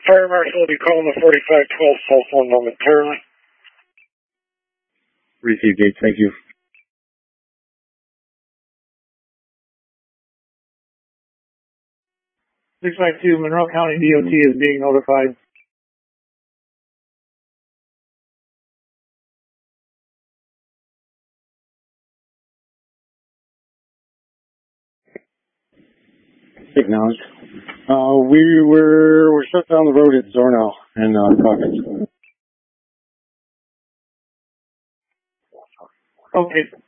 Fire Marshal will be calling the 4512 cell phone momentarily. Received, Gates. Thank you. 652, Monroe County DOT is being notified. Acknowledged. We're shut down the road at Zorno and Caucus. Okay,